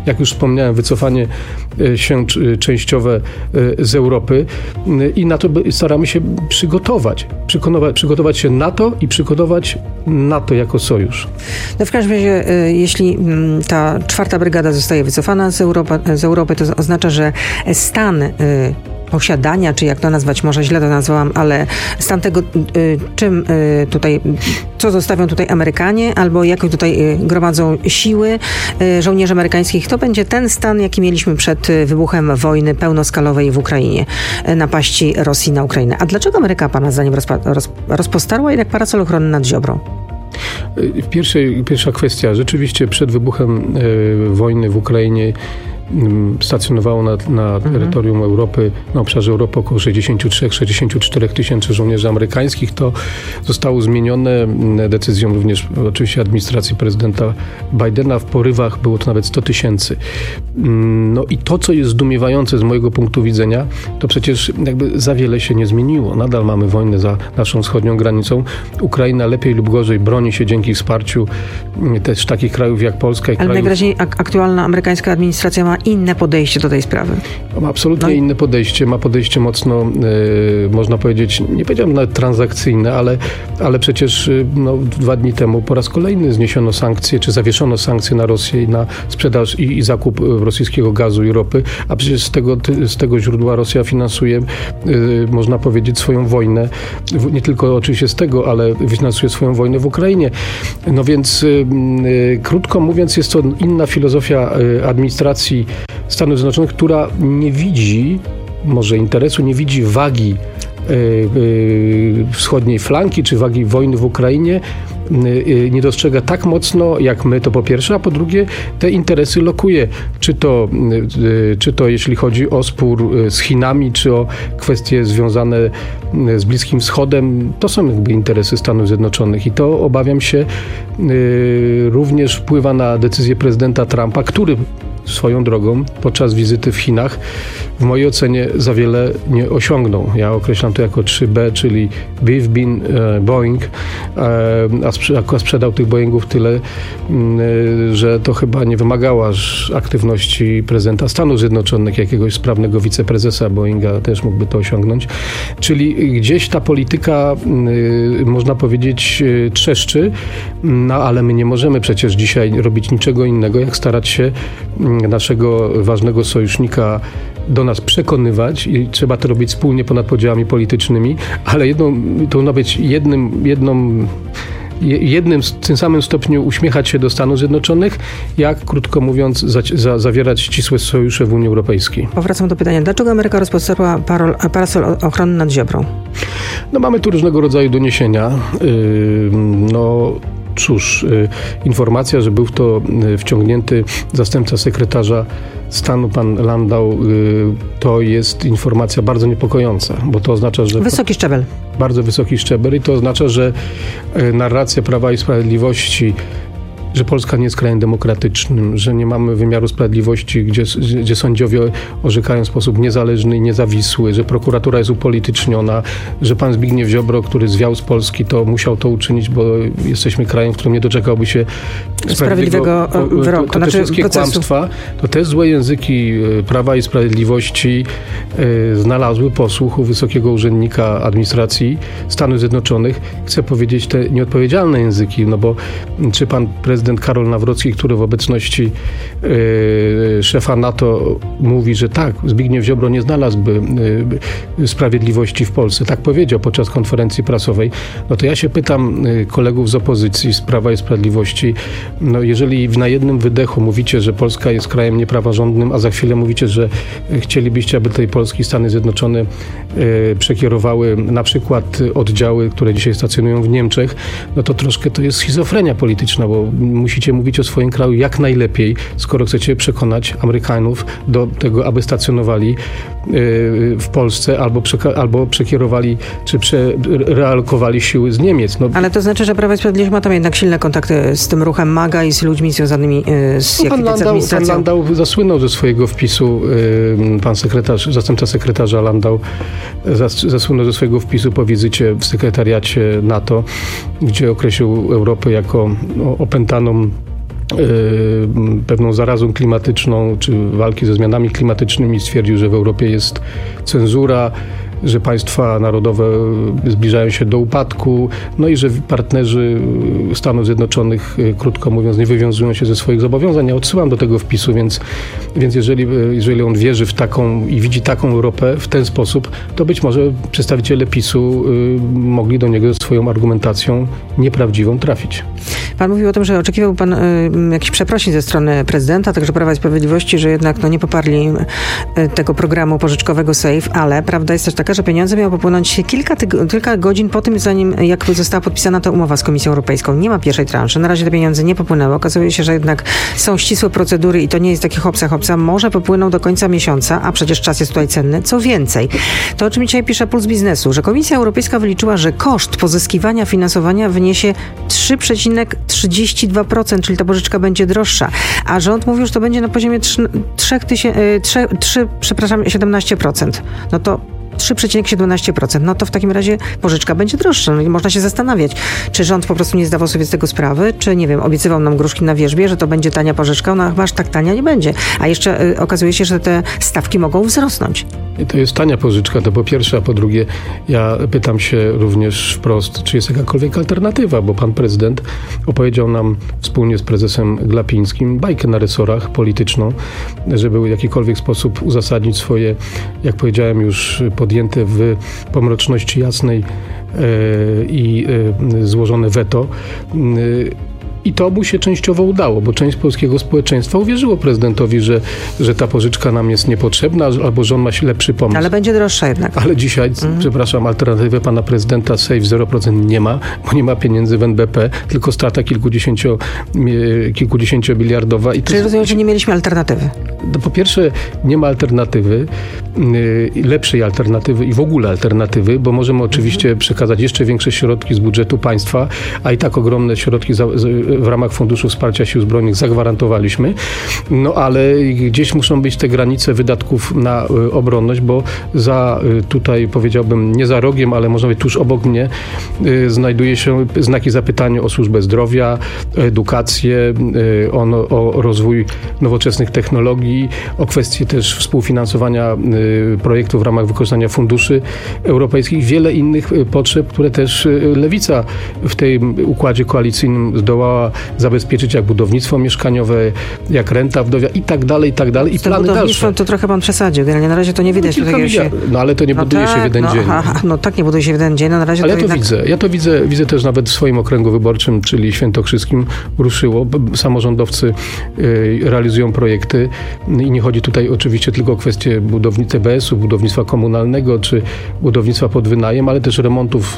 jak już wspomniałem, wycofanie się częściowe z Europy i na to staramy się przygotować się na to i przygotować NATO jako sojusz. No w każdym razie, jeśli ta 4. brygada zostaje wycofana z Europy, to oznacza, że stan posiadania, czy jak to nazwać, może źle to nazwałam, ale stan tego, co zostawią tutaj Amerykanie, albo jak tutaj gromadzą siły żołnierzy amerykańskich, to będzie ten stan, jaki mieliśmy przed wybuchem wojny pełnoskalowej w Ukrainie, napaści Rosji na Ukrainę. A dlaczego Ameryka, pana zdaniem, rozpostarła jednak parasol ochronny nad Ziobrą? Pierwsza kwestia. Rzeczywiście przed wybuchem wojny w Ukrainie stacjonowało na terytorium Europy, na obszarze Europy około 63-64 tysięcy żołnierzy amerykańskich. To zostało zmienione decyzją również oczywiście administracji prezydenta Bidena. W porywach było to nawet 100 tysięcy. No i to, co jest zdumiewające z mojego punktu widzenia, to przecież jakby za wiele się nie zmieniło. Nadal mamy wojnę za naszą wschodnią granicą. Ukraina lepiej lub gorzej broni się dzięki wsparciu też takich krajów jak Polska. Ale najwyraźniej aktualna amerykańska administracja ma inne podejście do tej sprawy. Ma absolutnie inne podejście. Ma podejście mocno, można powiedzieć, nie powiedziałem nawet transakcyjne, ale przecież 2 dni temu po raz kolejny zniesiono sankcje, czy zawieszono sankcje na Rosję i na sprzedaż i zakup rosyjskiego gazu i ropy, a przecież z tego źródła Rosja finansuje, można powiedzieć, swoją wojnę. Nie tylko oczywiście z tego, ale finansuje swoją wojnę w Ukrainie. No więc krótko mówiąc, jest to inna filozofia administracji Stanów Zjednoczonych, która nie widzi może interesu, nie widzi wagi wschodniej flanki, czy wagi wojny w Ukrainie, nie dostrzega tak mocno jak my, to po pierwsze, a po drugie te interesy lokuje. Czy to jeśli chodzi o spór z Chinami, czy o kwestie związane z Bliskim Wschodem, to są jakby interesy Stanów Zjednoczonych i to, obawiam się, również wpływa na decyzję prezydenta Trumpa, który swoją drogą podczas wizyty w Chinach w mojej ocenie za wiele nie osiągnął. Ja określam to jako 3B, czyli Beef, Bean, Boeing, a sprzedał tych Boeingów tyle, że to chyba nie wymagało aż aktywności prezydenta Stanów Zjednoczonych, jakiegoś sprawnego wiceprezesa Boeinga też mógłby to osiągnąć. Czyli gdzieś ta polityka, można powiedzieć, trzeszczy, ale my nie możemy przecież dzisiaj robić niczego innego, jak starać się naszego ważnego sojusznika do nas przekonywać i trzeba to robić wspólnie ponad podziałami politycznymi, ale to ma być jednym w tym samym stopniu uśmiechać się do Stanów Zjednoczonych, jak, krótko mówiąc, zawierać ścisłe sojusze w Unii Europejskiej. Powracam do pytania, dlaczego Ameryka rozpostarła parasol ochronny nad Ziobrą? Mamy tu różnego rodzaju doniesienia. Cóż, informacja, że był w to wciągnięty zastępca sekretarza stanu, pan Landau, to jest informacja bardzo niepokojąca, bo to oznacza, że... Wysoki szczebel. Bardzo wysoki szczebel i to oznacza, że narracja Prawa i Sprawiedliwości, że Polska nie jest krajem demokratycznym, że nie mamy wymiaru sprawiedliwości, gdzie sędziowie orzekają w sposób niezależny i niezawisły, że prokuratura jest upolityczniona, że pan Zbigniew Ziobro, który zwiał z Polski, to musiał to uczynić, bo jesteśmy krajem, w którym nie doczekałby się sprawiedliwego wyroku. To te wszystkie kłamstwa, to te złe języki Prawa i Sprawiedliwości znalazły posłuch u wysokiego urzędnika administracji Stanów Zjednoczonych. Chcę powiedzieć te nieodpowiedzialne języki, bo czy pan prezydent Karol Nawrocki, który w obecności szefa NATO mówi, że tak, Zbigniew Ziobro nie znalazłby sprawiedliwości w Polsce. Tak powiedział podczas konferencji prasowej. To ja się pytam kolegów z opozycji, z Prawa i Sprawiedliwości, jeżeli na jednym wydechu mówicie, że Polska jest krajem niepraworządnym, a za chwilę mówicie, że chcielibyście, aby tej Polski Stany Zjednoczone przekierowały na przykład oddziały, które dzisiaj stacjonują w Niemczech, to troszkę to jest schizofrenia polityczna, bo musicie mówić o swoim kraju jak najlepiej, skoro chcecie przekonać Amerykanów do tego, aby stacjonowali w Polsce albo przekierowali, czy realokowali siły z Niemiec. Ale to znaczy, że Prawo i Sprawiedliwość ma tam jednak silne kontakty z tym ruchem MAGA i z ludźmi związanymi z administracją. Pan Landau zasłynął ze swojego wpisu, zastępca sekretarza Landau zasłynął ze swojego wpisu po wizycie w sekretariacie NATO, gdzie określił Europę jako opętaną pewną zarazą klimatyczną, czy walki ze zmianami klimatycznymi. Stwierdził, że w Europie jest cenzura, że państwa narodowe zbliżają się do upadku, no i że partnerzy Stanów Zjednoczonych, krótko mówiąc, nie wywiązują się ze swoich zobowiązań. Ja odsyłam do tego wpisu, więc jeżeli on wierzy w taką i widzi taką Europę w ten sposób, to być może przedstawiciele PiS-u mogli do niego swoją argumentacją nieprawdziwą trafić. Pan mówił o tym, że oczekiwał pan jakichś przeprosin ze strony prezydenta, także Prawa i Sprawiedliwości, że jednak nie poparli tego programu pożyczkowego SAFE, ale prawda jest też taka, że pieniądze miały popłynąć kilka godzin po tym, zanim jak została podpisana ta umowa z Komisją Europejską. Nie ma pierwszej transzy. Na razie te pieniądze nie popłynęły. Okazuje się, że jednak są ścisłe procedury i to nie jest takie hopsa. Może popłyną do końca miesiąca, a przecież czas jest tutaj cenny. Co więcej, to o czym dzisiaj pisze Puls Biznesu, że Komisja Europejska wyliczyła, że koszt pozyskiwania finansowania wyniesie 3,32%, czyli ta pożyczka będzie droższa. A rząd mówił, że to będzie na poziomie 17%. No to 3,17%. No to w takim razie pożyczka będzie droższa. No i można się zastanawiać, czy rząd po prostu nie zdawał sobie z tego sprawy, czy nie wiem, obiecywał nam gruszki na wierzbie, że to będzie tania pożyczka, no chyba aż tak tania nie będzie. A jeszcze okazuje się, że te stawki mogą wzrosnąć. I to jest tania pożyczka, to po pierwsze, a po drugie ja pytam się również wprost, czy jest jakakolwiek alternatywa, bo pan prezydent opowiedział nam wspólnie z prezesem Glapińskim bajkę na resorach polityczną, żeby w jakikolwiek sposób uzasadnić swoje, jak powiedziałem już, podjęte w pomroczności jasnej i złożone weto. I to mu się częściowo udało, bo część polskiego społeczeństwa uwierzyło prezydentowi, że ta pożyczka nam jest niepotrzebna, albo że on ma lepszy pomysł. Ale będzie droższa jednak. Ale dzisiaj, przepraszam, alternatywy pana prezydenta SAFE 0% nie ma, bo nie ma pieniędzy w NBP, tylko strata kilkudziesięciomiliardowa. Czyli rozumiem, że nie mieliśmy alternatywy. No, po pierwsze, nie ma alternatywy, lepszej alternatywy i w ogóle alternatywy, bo możemy oczywiście przekazać jeszcze większe środki z budżetu państwa, a i tak ogromne środki w ramach Funduszu Wsparcia Sił Zbrojnych zagwarantowaliśmy, no ale gdzieś muszą być te granice wydatków na obronność, bo tutaj powiedziałbym nie za rogiem, ale można powiedzieć tuż obok mnie znajduje się znaki zapytania o służbę zdrowia, edukację, o rozwój nowoczesnych technologii, o kwestie też współfinansowania projektów w ramach wykorzystania funduszy europejskich, wiele innych potrzeb, które też Lewica w tym układzie koalicyjnym zdołała zabezpieczyć, jak budownictwo mieszkaniowe, jak renta wdowia i tak dalej, i plany dalsze. To trochę pan przesadził. Generalnie na razie to nie widać. No ale to nie buduje się w jeden dzień. No tak, nie buduje się w jeden dzień. No, na razie ale to widzę. Ja to widzę też nawet w swoim okręgu wyborczym, czyli świętokrzyskim ruszyło. Samorządowcy realizują projekty i nie chodzi tutaj oczywiście tylko o kwestię TBS-u, budownictwa komunalnego, czy budownictwa pod wynajem, ale też remontów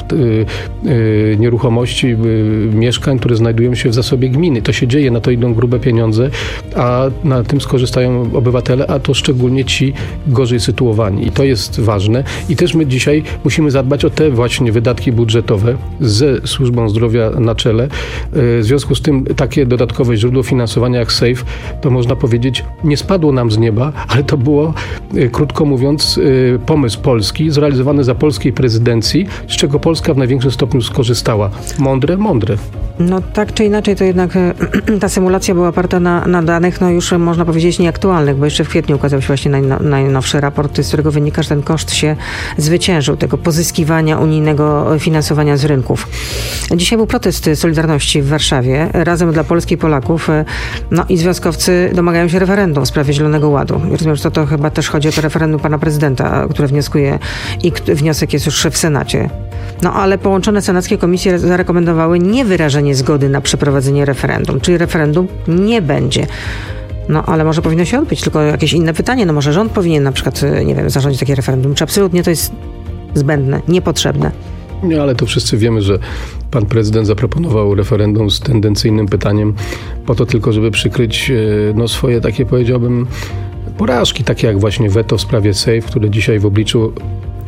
nieruchomości, mieszkań, które znajdują się w zasobie gminy. To się dzieje, na to idą grube pieniądze, a na tym skorzystają obywatele, a to szczególnie ci gorzej sytuowani. I to jest ważne. I też my dzisiaj musimy zadbać o te właśnie wydatki budżetowe ze służbą zdrowia na czele. W związku z tym takie dodatkowe źródło finansowania jak SAFE, to można powiedzieć, nie spadło nam z nieba, ale to było, krótko mówiąc, pomysł polski, zrealizowany za polskiej prezydencji, z czego Polska w największym stopniu skorzystała. Mądre. No tak czy inaczej, to jednak ta symulacja była oparta na danych, no już można powiedzieć nieaktualnych, bo jeszcze w kwietniu ukazał się właśnie najnowszy raport, z którego wynika, że ten koszt się zwyciężył, tego pozyskiwania unijnego finansowania z rynków. Dzisiaj był protest Solidarności w Warszawie, Razem dla Polski i Polaków, no i związkowcy domagają się referendum w sprawie Zielonego Ładu. Rozumiem, że to chyba też chodzi o to referendum pana prezydenta, które wnioskuje i wniosek jest już w Senacie. No ale połączone senackie komisje zarekomendowały niewyrażenie zgody na przeprowadzenie referendum, czyli referendum nie będzie. No ale może powinno się odbyć, tylko jakieś inne pytanie, no może rząd powinien na przykład, nie wiem, zarządzić takie referendum, czy absolutnie to jest zbędne, niepotrzebne. Nie, ale to wszyscy wiemy, że pan prezydent zaproponował referendum z tendencyjnym pytaniem po to tylko, żeby przykryć swoje takie, powiedziałbym, porażki, takie jak właśnie weto w sprawie SAFE, które dzisiaj w obliczu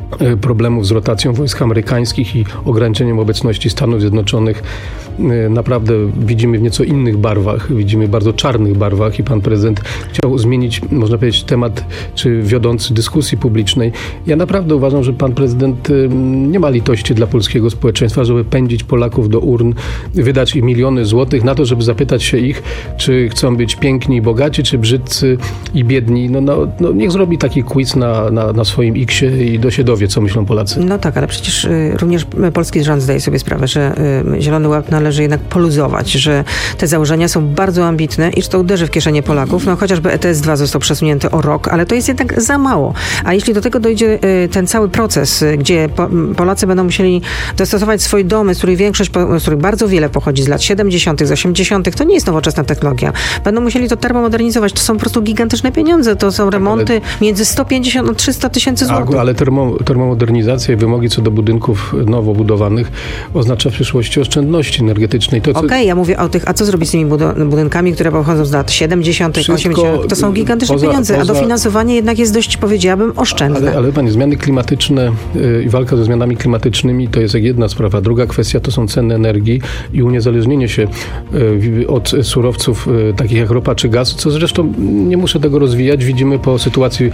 problemów z rotacją wojsk amerykańskich i ograniczeniem obecności Stanów Zjednoczonych naprawdę widzimy w nieco innych barwach, widzimy bardzo czarnych barwach i pan prezydent chciał zmienić, można powiedzieć, temat czy wiodący dyskusji publicznej. Ja naprawdę uważam, że pan prezydent nie ma litości dla polskiego społeczeństwa, żeby pędzić Polaków do urn, wydać im miliony złotych na to, żeby zapytać się ich, czy chcą być piękni i bogaci, czy brzydcy i biedni. No, niech zrobi taki quiz na swoim X-ie i się dowie, co myślą Polacy. No tak, ale przecież również polski rząd zdaje sobie sprawę, że Zielony Ład należy jednak poluzować, że te założenia są bardzo ambitne i że to uderzy w kieszenie Polaków. No chociażby ETS-2 został przesunięty o rok, ale to jest jednak za mało. A jeśli do tego dojdzie ten cały proces, gdzie Polacy będą musieli dostosować swoje domy, z których większość, z których bardzo wiele pochodzi z lat 70., z 80., to nie jest nowoczesna technologia. Będą musieli to termomodernizować. To są po prostu gigantyczne pieniądze. To są remonty między 150 a 300 tysięcy złotych. Ale termomodernizacja i wymogi co do budynków nowo budowanych oznacza w przyszłości oszczędności energetycznej. Okej, ja mówię o tych, a co zrobić z tymi budynkami, które pochodzą z lat 70., 80., to są gigantyczne pieniądze, a dofinansowanie jednak jest dość, powiedziałabym, oszczędne. Ale pani, zmiany klimatyczne i walka ze zmianami klimatycznymi to jest jak jedna sprawa. Druga kwestia to są ceny energii i uniezależnienie się od surowców takich jak ropa czy gaz, co zresztą nie muszę tego rozwijać. Widzimy po sytuacji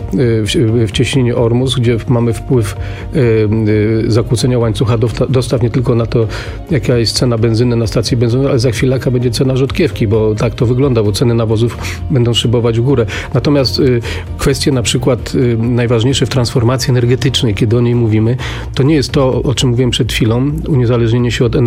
w cieśninie Ormus, gdzie mamy wpływ zakłócenia łańcucha dostaw nie tylko na to, jaka jest cena benzyny na stacji benzynowej, ale za chwilę jaka będzie cena rzodkiewki, bo tak to wygląda, bo ceny nawozów będą szybować w górę. Natomiast kwestie na przykład najważniejsze w transformacji energetycznej, kiedy o niej mówimy, to nie jest to, o czym mówiłem przed chwilą, uniezależnienie się od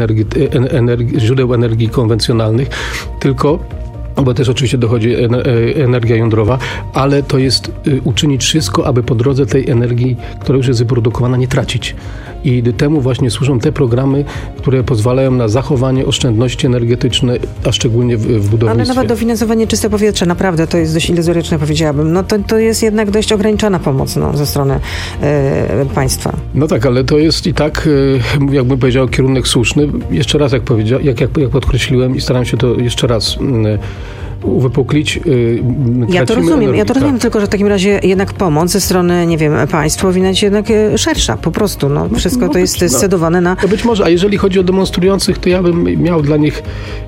źródeł energii konwencjonalnych, tylko bo też oczywiście dochodzi energia jądrowa, ale to jest uczynić wszystko, aby po drodze tej energii, która już jest wyprodukowana, nie tracić. I temu właśnie służą te programy, które pozwalają na zachowanie oszczędności energetycznej, a szczególnie w budownictwie. Ale nawet dofinansowanie czyste powietrze, naprawdę, to jest dość iluzoryczne, powiedziałabym. No to jest jednak dość ograniczona pomoc ze strony państwa. No tak, ale to jest i tak, jakbym powiedział, kierunek słuszny. Jeszcze raz, jak podkreśliłem i staram się to jeszcze raz uwypuklić. Ja to rozumiem, tylko że w takim razie jednak pomoc ze strony, nie wiem, państw powinna być jednak szersza, po prostu. Wszystko to jest scedowane na... To być może, a jeżeli chodzi o demonstrujących, to ja bym miał dla nich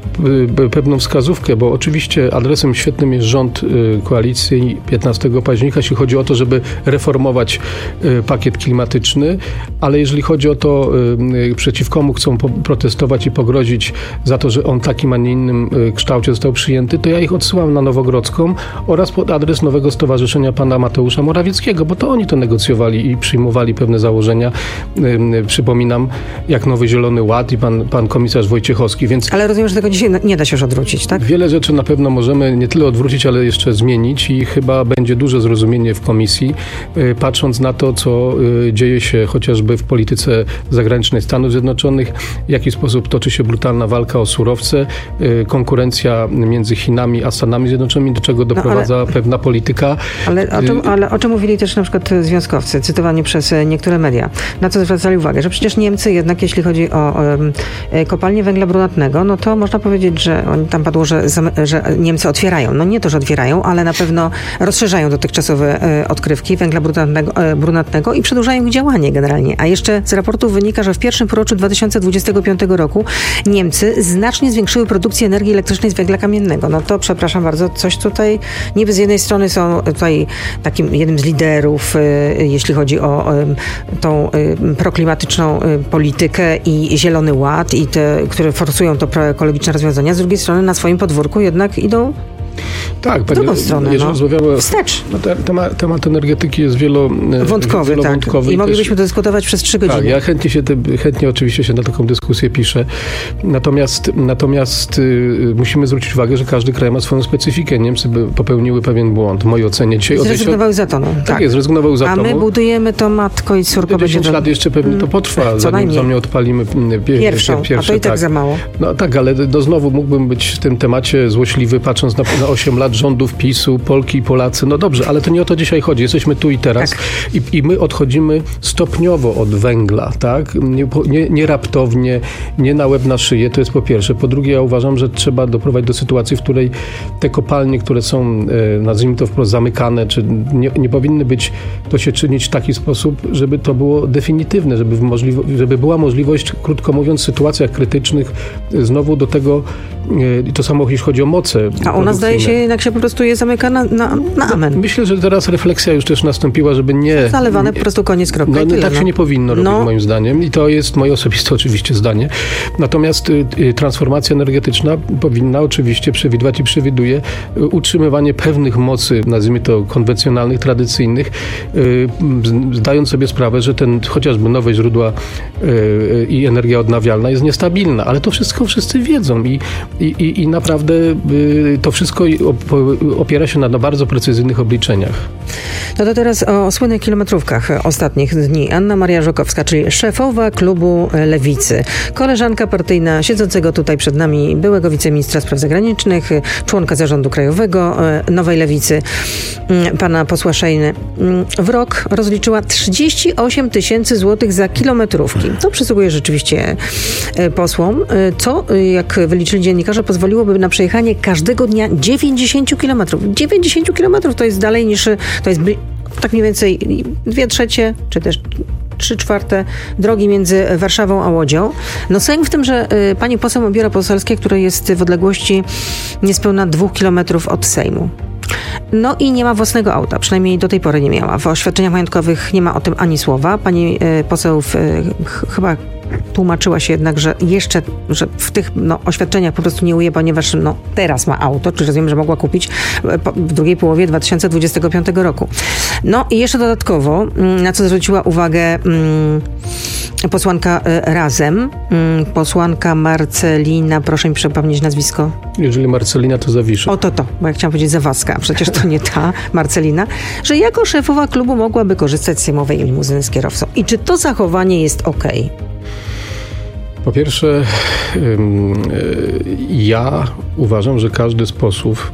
pewną wskazówkę, bo oczywiście adresem świetnym jest rząd koalicji 15 października, jeśli chodzi o to, żeby reformować pakiet klimatyczny, ale jeżeli chodzi o to, przeciw komu chcą protestować i pogrozić za to, że on w takim, a nie innym kształcie został przyjęty, to ja ich odsyłam na Nowogrodzką oraz pod adres nowego stowarzyszenia pana Mateusza Morawieckiego, bo to oni to negocjowali i przyjmowali pewne założenia. Przypominam, jak Nowy Zielony Ład i pan komisarz Wojciechowski. Więc ale rozumiem, że tego dzisiaj nie da się już odwrócić, tak? Wiele rzeczy na pewno możemy nie tyle odwrócić, ale jeszcze zmienić i chyba będzie duże zrozumienie w komisji, patrząc na to, co dzieje się chociażby w polityce zagranicznej Stanów Zjednoczonych, w jaki sposób toczy się brutalna walka o surowce, konkurencja między Chinami a Stanami Zjednoczonymi, do czego doprowadza pewna polityka. Ale o czym mówili też na przykład związkowcy, cytowani przez niektóre media, na co zwracali uwagę, że przecież Niemcy jednak, jeśli chodzi o kopalnię węgla brunatnego, no to można powiedzieć, że tam padło, że Niemcy otwierają. No nie to, że otwierają, ale na pewno rozszerzają dotychczasowe odkrywki węgla brunatnego i przedłużają ich działanie generalnie. A jeszcze z raportu wynika, że w pierwszym półroczu 2025 roku Niemcy znacznie zwiększyły produkcję energii elektrycznej z węgla kamiennego. No to przepraszam bardzo, coś tutaj niby z jednej strony są tutaj takim jednym z liderów, jeśli chodzi o tą proklimatyczną politykę i Zielony Ład i te, które forsują to proekologiczne rozwiązania, z drugiej strony na swoim podwórku jednak idą tak, w drugą stronę. Wstecz. Temat energetyki jest wątkowy. I moglibyśmy to dyskutować przez 3 godziny. Tak, ja chętnie oczywiście się na taką dyskusję piszę. Natomiast musimy zwrócić uwagę, że każdy kraj ma swoją specyfikę. Niemcy popełniły pewien błąd, w mojej ocenie dzisiaj. Zrezygnowały z atomu. Tak jest, zrezygnowały z atomu. A my budujemy to matko i córko. 10 lat jeszcze pewnie to potrwa, zanim odpalimy pierwszą, a to i tak za mało. No tak, ale znowu mógłbym być w tym temacie złośliwy, patrząc na 8 lat rządów PiS-u, Polki i Polacy. No dobrze, ale to nie o to dzisiaj chodzi. Jesteśmy tu i teraz i my odchodzimy stopniowo od węgla, tak? Nie raptownie, nie na łeb na szyję, to jest po pierwsze. Po drugie, ja uważam, że trzeba doprowadzić do sytuacji, w której te kopalnie, które są, nazwijmy to wprost, zamykane, czy nie powinny być, to się czynić w taki sposób, żeby to było definitywne, żeby była możliwość, krótko mówiąc, w sytuacjach krytycznych znowu do tego, to samo jeśli chodzi o moce. A ona zdaje się, jednak się po prostu je zamyka na amen. Myślę, że teraz refleksja już też nastąpiła, żeby nie... Zalewane po prostu koniec, kropka. No, tak się nie powinno robić, moim zdaniem. I to jest moje osobiste oczywiście zdanie. Natomiast transformacja energetyczna powinna oczywiście przewidywać i przewiduje utrzymywanie pewnych mocy, nazwijmy to konwencjonalnych, tradycyjnych, zdając sobie sprawę, że chociażby nowe źródła i energia odnawialna jest niestabilna. Ale to wszystko wszyscy wiedzą i naprawdę to wszystko opiera się na bardzo precyzyjnych obliczeniach. No to teraz o słynnych kilometrówkach ostatnich dni. Anna Maria Żukowska, czyli szefowa klubu Lewicy, koleżanka partyjna siedzącego tutaj przed nami byłego wiceministra spraw zagranicznych, członka zarządu krajowego Nowej Lewicy, pana posła Szejny. W rok rozliczyła 38 000 złotych za kilometrówki. To przysługuje rzeczywiście posłom, co, jak wyliczyli dziennikarze, pozwoliłoby na przejechanie każdego dnia 90 kilometrów. 90 kilometrów to jest dalej niż, to jest tak mniej więcej 2/3, czy też 3/4 drogi między Warszawą a Łodzią. No sęk w tym, że pani poseł ma biuro poselskie, które jest w odległości niespełna 2 kilometrów od Sejmu. No i nie ma własnego auta, przynajmniej do tej pory nie miała. W oświadczeniach majątkowych nie ma o tym ani słowa. Pani poseł chyba tłumaczyła się jednak, że w tych oświadczeniach po prostu nie uje, ponieważ teraz ma auto, czyli rozumiem, że mogła kupić w drugiej połowie 2025 roku. No i jeszcze dodatkowo, na co zwróciła uwagę posłanka Razem, posłanka Marcelina, proszę mi przypomnieć nazwisko. Jeżeli Marcelina, to Zawiszę. To, bo ja chciałam powiedzieć Zawadzka, a przecież to nie ta Marcelina, że jako szefowa klubu mogłaby korzystać z sejmowej limuzyny z kierowcą. I czy to zachowanie jest okej? Po pierwsze, ja uważam, że każdy z posłów,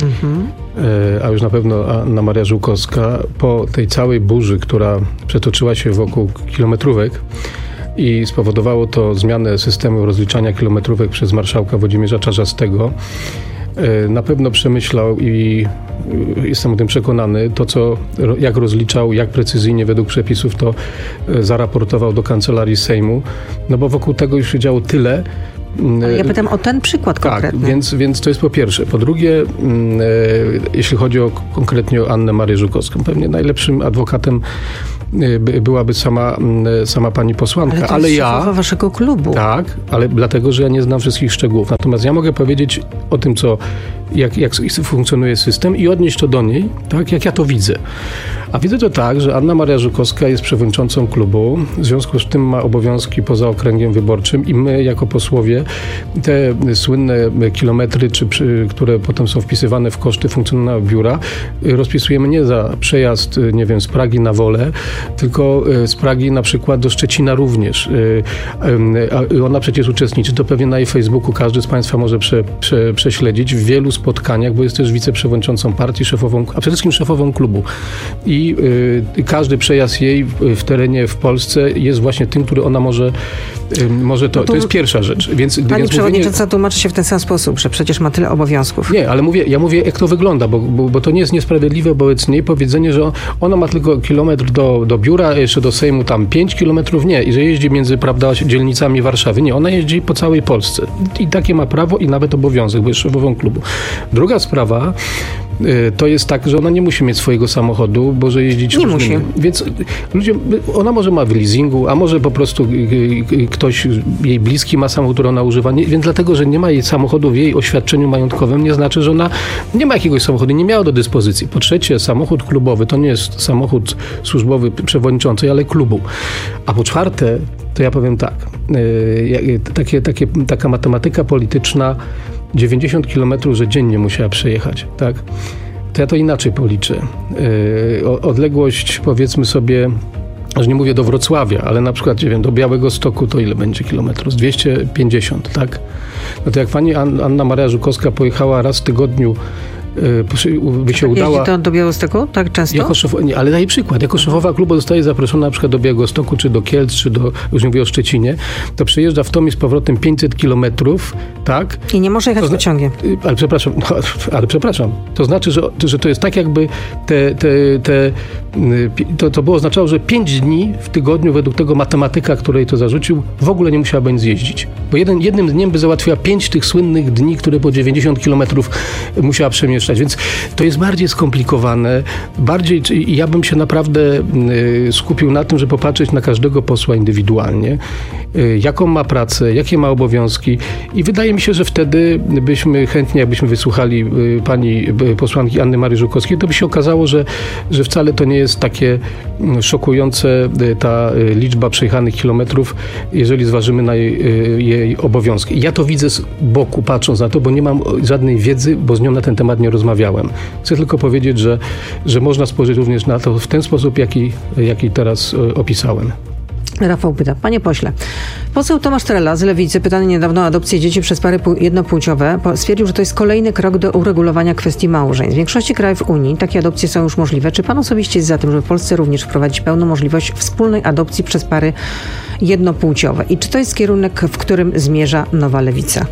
a już na pewno Anna Maria Żukowska, po tej całej burzy, która przetoczyła się wokół kilometrówek i spowodowało to zmianę systemu rozliczania kilometrówek przez marszałka Włodzimierza Czarzastego, na pewno przemyślał i jestem o tym przekonany, jak rozliczał, jak precyzyjnie według przepisów to zaraportował do Kancelarii Sejmu, bo wokół tego już się działo tyle. Ale ja pytam o ten przykład konkretny. Tak, więc to jest po pierwsze. Po drugie, jeśli chodzi konkretnie o Annę Marię Żukowską, pewnie najlepszym adwokatem byłaby sama pani posłanka. Ale to jest szefowa waszego klubu. Tak, ale dlatego, że ja nie znam wszystkich szczegółów. Natomiast ja mogę powiedzieć o tym, jak funkcjonuje system i odnieść to do niej, tak, jak ja to widzę. A widzę to tak, że Anna Maria Żukowska jest przewodniczącą klubu, w związku z tym ma obowiązki poza okręgiem wyborczym i my jako posłowie te słynne kilometry, które potem są wpisywane w koszty funkcjonowania biura, rozpisujemy nie za przejazd, nie wiem, z Pragi na Wolę, tylko z Pragi na przykład do Szczecina również. Ona przecież uczestniczy, to pewnie na jej Facebooku każdy z Państwa może prześledzić w wielu spotkaniach, bo jest też wiceprzewodniczącą partii, a przede wszystkim szefową klubu. I każdy przejazd jej w terenie w Polsce jest właśnie tym, który ona może to jest pierwsza rzecz. Pani przewodnicząca tłumaczy się w ten sam sposób, że przecież ma tyle obowiązków. Nie, ale ja mówię, jak to wygląda, bo to nie jest niesprawiedliwe wobec niej powiedzenie, że ona ma tylko kilometr do biura, jeszcze do Sejmu tam 5 kilometrów, nie. I że jeździ między, dzielnicami Warszawy. Nie, ona jeździ po całej Polsce. I takie ma prawo i nawet obowiązek, bo jest szefową klubu. Druga sprawa to jest tak, że ona nie musi mieć swojego samochodu, bo że jeździć nie musi. Więc ona może ma w leasingu, a może po prostu ktoś jej bliski ma samochód, który ona używa. Więc dlatego, że nie ma jej samochodu w jej oświadczeniu majątkowym, nie znaczy, że ona nie ma jakiegoś samochodu, nie miała do dyspozycji. Po trzecie, samochód klubowy to nie jest samochód służbowy przewodniczącej, ale klubu. A po czwarte, to ja powiem tak, taka matematyka polityczna, 90 kilometrów, że dziennie musiała przejechać, tak? To ja to inaczej policzę. Odległość, powiedzmy sobie, że nie mówię do Wrocławia, ale na przykład, nie wiem, do Białegostoku to ile będzie kilometrów? 250, tak? No to jak pani Anna Maria Żukowska pojechała raz w tygodniu by się udała... Jeździ to do Białegostoku tak często? Nie, ale daję przykład. Jako szefowa klubu zostaje zaproszona na przykład do Białegostoku, czy do Kielc, czy do, już nie mówię o Szczecinie, to przyjeżdża w tom i z powrotem 500 kilometrów, tak? I nie może jechać pociągiem. Ale przepraszam. To znaczy, że to jest tak jakby to było oznaczało, że 5 dni w tygodniu według tego matematyka, której to zarzucił, w ogóle nie musiała będzie zjeździć. Bo jednym dniem by załatwiła 5 tych słynnych dni, które po 90 kilometrów musiała przemieszczać. Więc to jest bardziej skomplikowane. Ja bym się naprawdę skupił na tym, żeby popatrzeć na każdego posła indywidualnie, jaką ma pracę, jakie ma obowiązki i wydaje mi się, że wtedy byśmy chętnie, jakbyśmy wysłuchali pani posłanki Anny Marii Żukowskiej, to by się okazało, że wcale to nie jest takie szokujące ta liczba przejechanych kilometrów, jeżeli zważymy na jej obowiązki. Ja to widzę z boku, patrząc na to, bo nie mam żadnej wiedzy, bo z nią na ten temat nie rozmawiałem. Chcę tylko powiedzieć, że można spojrzeć również na to w ten sposób, jaki teraz opisałem. Rafał pyta, panie pośle, poseł Tomasz Trela z Lewicy, pytany niedawno o adopcję dzieci przez pary jednopłciowe, stwierdził, że to jest kolejny krok do uregulowania kwestii małżeństw. W większości krajów Unii takie adopcje są już możliwe. Czy pan osobiście jest za tym, żeby w Polsce również wprowadzić pełną możliwość wspólnej adopcji przez pary jednopłciowe? I czy to jest kierunek, w którym zmierza nowa Lewica?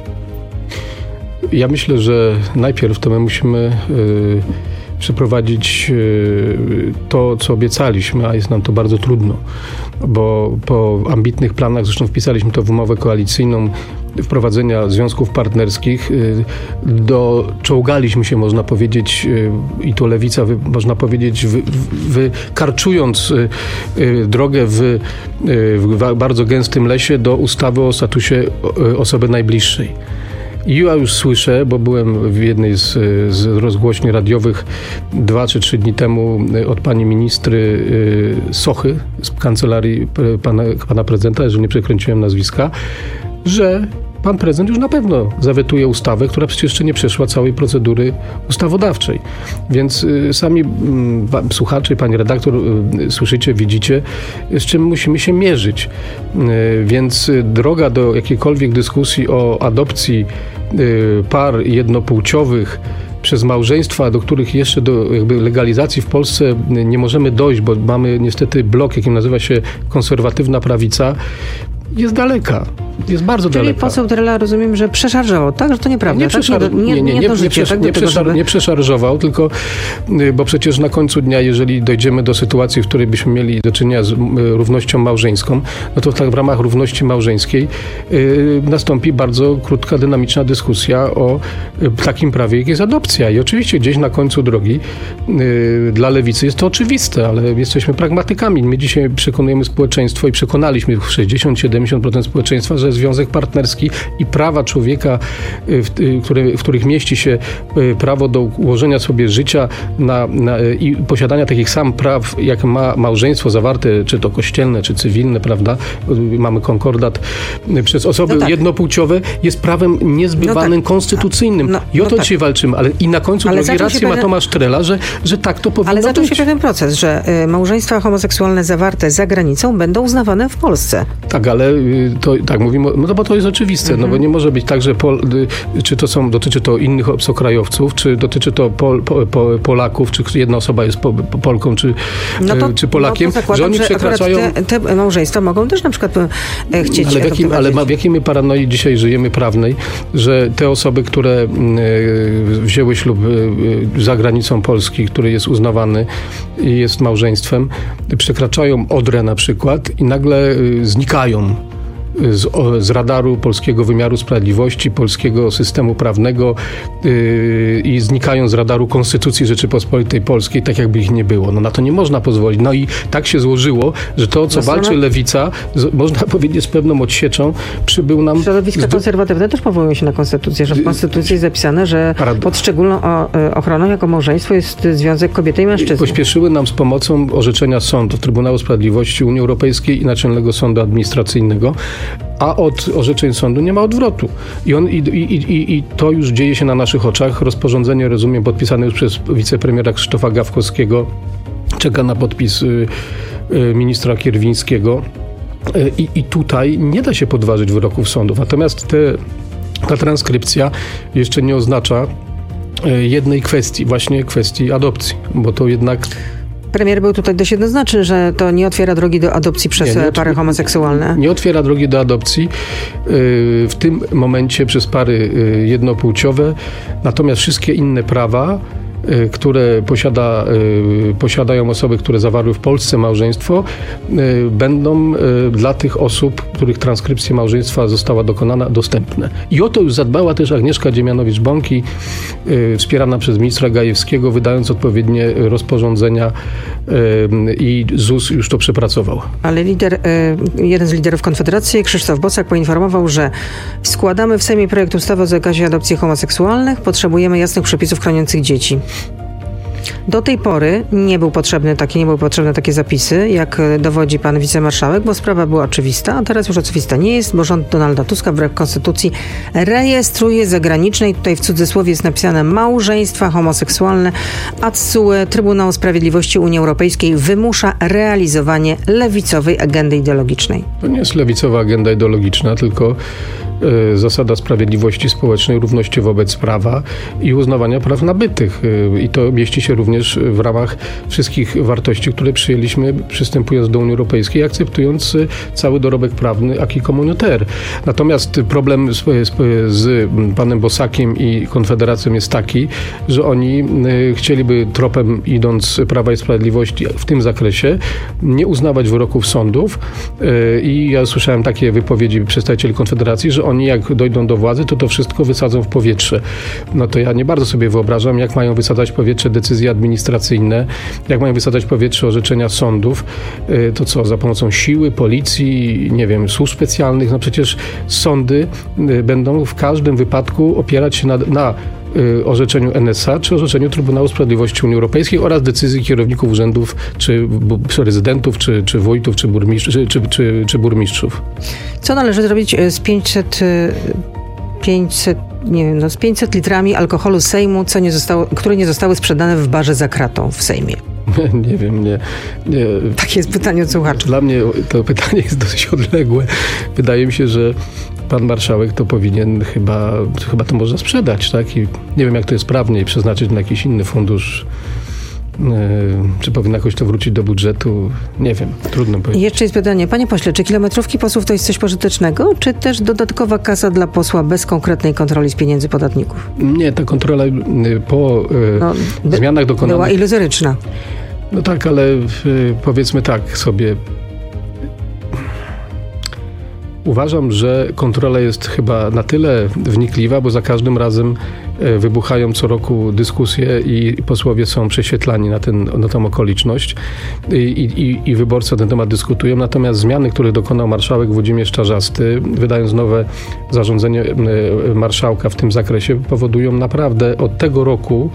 Ja myślę, że najpierw to my musimy przeprowadzić to, co obiecaliśmy, a jest nam to bardzo trudno, bo po ambitnych planach, zresztą wpisaliśmy to w umowę koalicyjną, wprowadzenia związków partnerskich, doczołgaliśmy się, można powiedzieć, i to Lewica, można powiedzieć, wykarczując drogę w bardzo gęstym lesie do ustawy o statusie osoby najbliższej. I ja już słyszę, bo byłem w jednej z rozgłośni radiowych 2 czy 3 dni temu od pani ministry Sochy z kancelarii pana prezydenta, jeżeli nie przekręciłem nazwiska, że pan prezydent już na pewno zawetuje ustawę, która przecież jeszcze nie przeszła całej procedury ustawodawczej. Więc sami słuchacze, pani redaktor, słyszycie, widzicie, z czym musimy się mierzyć. Więc droga do jakiejkolwiek dyskusji o adopcji par jednopłciowych przez małżeństwa, do których jeszcze do jakby legalizacji w Polsce nie możemy dojść, bo mamy niestety blok, jakim nazywa się konserwatywna prawica, jest daleka. Jest bardzo daleka. Czyli poseł Trela, rozumiem, że przeszarżował, tak? Że to nieprawda. Nie przeszarżował, tylko, bo przecież na końcu dnia, jeżeli dojdziemy do sytuacji, w której byśmy mieli do czynienia z równością małżeńską, no to tak w ramach równości małżeńskiej nastąpi bardzo krótka, dynamiczna dyskusja o takim prawie, jak jest adopcja. I oczywiście gdzieś na końcu drogi dla Lewicy jest to oczywiste, ale jesteśmy pragmatykami. My dzisiaj przekonujemy społeczeństwo i przekonaliśmy 60-70% społeczeństwa, że związek partnerski i prawa człowieka, w których mieści się prawo do ułożenia sobie życia i posiadania takich samych praw, jak ma małżeństwo zawarte, czy to kościelne, czy cywilne, prawda? Mamy konkordat przez osoby jednopłciowe, jest prawem niezbywanym, konstytucyjnym. I o to dzisiaj walczymy. Ale i na końcu drogi rację ma Tomasz Trela, że tak to powinno być. Ale zaczął się pewien proces, że małżeństwa homoseksualne zawarte za granicą będą uznawane w Polsce. Tak, ale tak mówimy, no bo to jest oczywiste, no bo nie może być tak, że dotyczy to innych obcokrajowców, czy dotyczy to Polaków, czy jedna osoba jest Polką, czy Polakiem, zakładam, że oni przekraczają... Te małżeństwa mogą też na przykład chcieć... Ale w jakiej my paranoi dzisiaj żyjemy prawnej, że te osoby, które wzięły ślub za granicą Polski, który jest uznawany i jest małżeństwem, przekraczają Odrę na przykład i nagle znikają z radaru polskiego wymiaru sprawiedliwości, polskiego systemu prawnego i znikają z radaru Konstytucji Rzeczypospolitej Polskiej, tak jakby ich nie było. No na to nie można pozwolić. No i tak się złożyło, że to, o co walczy Lewica, można powiedzieć z pewną odsieczą, przybył nam... Środowiska konserwatywne też powołują się na Konstytucję, że w Konstytucji jest zapisane, że pod szczególną ochroną jako małżeństwo jest związek kobiety i mężczyzny. Pośpieszyły nam z pomocą orzeczenia sądów Trybunału Sprawiedliwości Unii Europejskiej i Naczelnego Sądu Administracyjnego, a od orzeczeń sądu nie ma odwrotu. I to już dzieje się na naszych oczach. Rozporządzenie, rozumiem, podpisane już przez wicepremiera Krzysztofa Gawkowskiego, czeka na podpis ministra Kierwińskiego. I tutaj nie da się podważyć wyroków sądów. Natomiast ta transkrypcja jeszcze nie oznacza, jednej kwestii, właśnie kwestii adopcji, bo to jednak... Premier był tutaj dość jednoznaczny, że to nie otwiera drogi do adopcji przez pary homoseksualne. Nie otwiera drogi do adopcji w tym momencie przez pary jednopłciowe, natomiast wszystkie inne prawa, które posiadają osoby, które zawarły w Polsce małżeństwo, będą dla tych osób, których transkrypcja małżeństwa została dokonana, dostępne. I o to już zadbała też Agnieszka Dziemianowicz-Bąk, wspierana przez ministra Gajewskiego, wydając odpowiednie rozporządzenia, i ZUS już to przepracował. Ale jeden z liderów Konfederacji, Krzysztof Bosak, poinformował, że składamy w Sejmie projekt ustawy o zakazie adopcji homoseksualnych, potrzebujemy jasnych przepisów chroniących dzieci. Do tej pory nie były potrzebne takie zapisy, jak dowodzi pan wicemarszałek, bo sprawa była oczywista, a teraz już oczywista nie jest, bo rząd Donalda Tuska wbrew konstytucji rejestruje zagraniczne, i tutaj w cudzysłowie jest napisane, małżeństwa homoseksualne, a TSUE, Trybunał Sprawiedliwości Unii Europejskiej, wymusza realizowanie lewicowej agendy ideologicznej. To nie jest lewicowa agenda ideologiczna, tylko zasada sprawiedliwości społecznej, równości wobec prawa i uznawania praw nabytych. I to mieści się również w ramach wszystkich wartości, które przyjęliśmy, przystępując do Unii Europejskiej, akceptując cały dorobek prawny acquis communautaire. Natomiast problem z panem Bosakiem i Konfederacją jest taki, że oni chcieliby tropem, idąc Prawa i Sprawiedliwości w tym zakresie, nie uznawać wyroków sądów. I ja słyszałem takie wypowiedzi przedstawicieli Konfederacji, że oni jak dojdą do władzy, to wszystko wysadzą w powietrze. No to ja nie bardzo sobie wyobrażam, jak mają wysadzać w powietrze decyzje administracyjne, jak mają wysadzać w powietrze orzeczenia sądów. To co, za pomocą siły, policji, nie wiem, służb specjalnych? No przecież sądy będą w każdym wypadku opierać się na orzeczeniu NSA, czy orzeczeniu Trybunału Sprawiedliwości Unii Europejskiej oraz decyzji kierowników urzędów, czy rezydentów, czy wójtów, czy burmistrzów. Co należy zrobić z 500 litrami alkoholu z Sejmu, które nie zostały sprzedane w barze za kratą w Sejmie? Nie wiem, nie. Takie jest pytanie od słuchaczy. Dla mnie to pytanie jest dosyć odległe. Wydaje mi się, że pan marszałek to powinien chyba to można sprzedać, tak? I nie wiem, jak to jest prawnie, i przeznaczyć na jakiś inny fundusz. Czy powinno jakoś to wrócić do budżetu? Nie wiem, trudno powiedzieć. Jeszcze jest pytanie, panie pośle, czy kilometrówki posłów to jest coś pożytecznego, czy też dodatkowa kasa dla posła bez konkretnej kontroli z pieniędzy podatników? Nie, ta kontrola po zmianach dokonanych była iluzoryczna. No tak, ale powiedzmy tak sobie. Uważam, że kontrola jest chyba na tyle wnikliwa, bo za każdym razem wybuchają co roku dyskusje i posłowie są prześwietlani na tę okoliczność i wyborcy na ten temat dyskutują. Natomiast zmiany, które dokonał marszałek Włodzimierz Czarzasty, wydając nowe zarządzenie marszałka w tym zakresie, powodują naprawdę od tego roku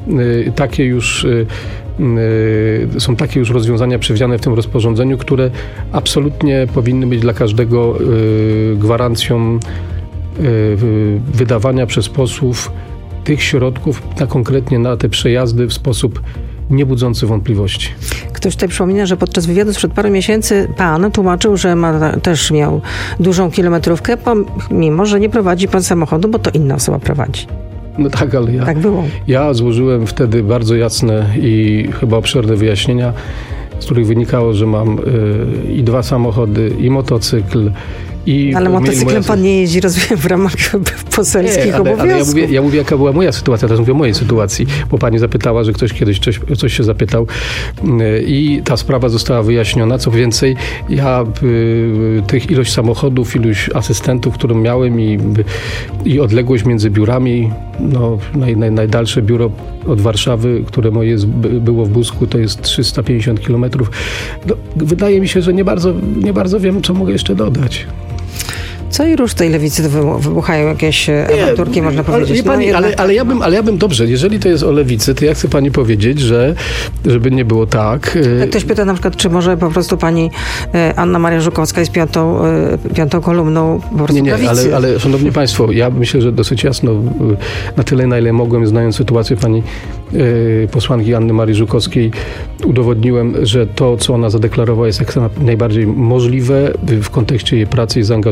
są takie już rozwiązania przewidziane w tym rozporządzeniu, które absolutnie powinny być dla każdego gwarancją wydawania przez posłów tych środków konkretnie na te przejazdy w sposób niebudzący wątpliwości. Ktoś tutaj przypomina, że podczas wywiadu sprzed paru miesięcy pan tłumaczył, że też miał dużą kilometrówkę, mimo że nie prowadzi pan samochodu, bo to inna osoba prowadzi. No tak, ale tak było. Ja złożyłem wtedy bardzo jasne i chyba obszerne wyjaśnienia, z których wynikało, że mam i 2 samochody, i motocykl. Ale motocyklem pan nie jeździ, rozumiem, w ramach poselskich obowiązków. Ale ja mówię, jaka była moja sytuacja, teraz mówię o mojej sytuacji, bo pani zapytała, że ktoś kiedyś coś się zapytał i ta sprawa została wyjaśniona. Co więcej, ja tych ilość samochodów, ilość asystentów, którą miałem i odległość między biurami, no najdalsze biuro od Warszawy, które moje było w Busku, to jest 350 kilometrów. No, wydaje mi się, że nie bardzo wiem, co mogę jeszcze dodać. Co i róż tej lewicy wybuchają jakieś awanturki, można powiedzieć. Ale ja bym dobrze, jeżeli to jest o lewicy, to ja chcę pani powiedzieć, żeby nie było tak. Ktoś pyta na przykład, czy może po prostu pani Anna Maria Żukowska jest piątą kolumną po prostu prawicy. Nie, ale szanowni państwo, ja myślę, że dosyć jasno, na tyle, na ile mogłem, znając sytuację pani posłanki Anny Marii Żukowskiej, udowodniłem, że to, co ona zadeklarowała, jest jak najbardziej możliwe w kontekście jej pracy i zaangażowania jako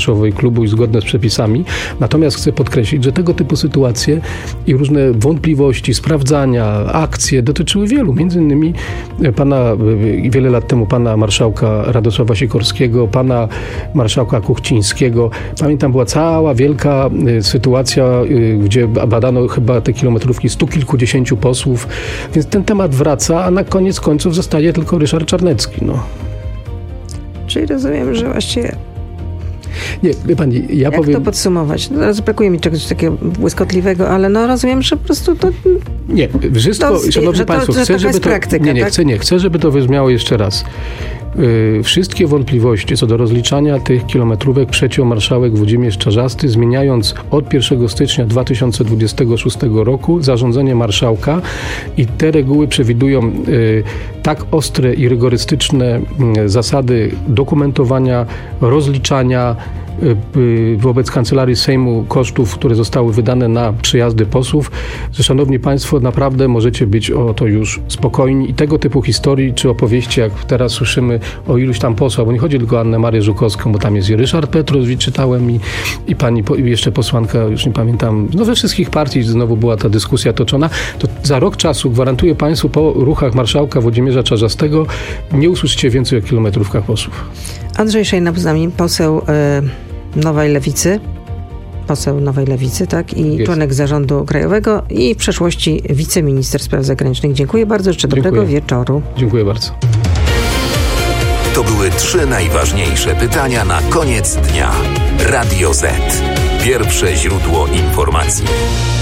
Rzeszowej klubu i zgodne z przepisami. Natomiast chcę podkreślić, że tego typu sytuacje i różne wątpliwości, sprawdzania, akcje dotyczyły wielu. Między innymi wiele lat temu pana marszałka Radosława Sikorskiego, pana marszałka Kuchcińskiego. Pamiętam, była cała wielka sytuacja, gdzie badano chyba te kilometrówki 100 kilkudziesięciu posłów. Więc ten temat wraca, a na koniec końców zostaje tylko Ryszard Czarnecki. No. Czyli rozumiem, że właściwie... Nie, wie pani, Jak to podsumować? No, brakuje mi czegoś takiego błyskotliwego, ale rozumiem, że po prostu to... Nie, wszystko, szanowni państwo, chcę, żeby to... Praktyka, chcę, żeby to wybrzmiało jeszcze raz. Wszystkie wątpliwości co do rozliczania tych kilometrówek przeciął marszałek Włodzimierz Czarzasty, zmieniając od 1 stycznia 2026 roku zarządzenie marszałka i te reguły przewidują tak ostre i rygorystyczne zasady dokumentowania, rozliczania wobec Kancelarii Sejmu kosztów, które zostały wydane na przyjazdy posłów, że szanowni państwo, naprawdę możecie być o to już spokojni i tego typu historii czy opowieści, jak teraz słyszymy o iluś tam posłach, bo nie chodzi tylko o Annę Marię Żukowską, bo tam jest i Ryszard Petrowicz, czytałem i pani jeszcze posłanka, już nie pamiętam, we wszystkich partii znowu była ta dyskusja toczona, to za rok czasu gwarantuję państwu po ruchach marszałka Włodzimierza Czarzastego nie usłyszycie więcej o kilometrówkach posłów. Andrzej Szejna z nami, poseł Nowej Lewicy, tak? I jest członek zarządu krajowego i w przeszłości wiceminister spraw zagranicznych. Dziękuję bardzo, życzę dobrego wieczoru. Dziękuję bardzo. To były 3 najważniejsze pytania na koniec dnia. Radio Z. Pierwsze źródło informacji.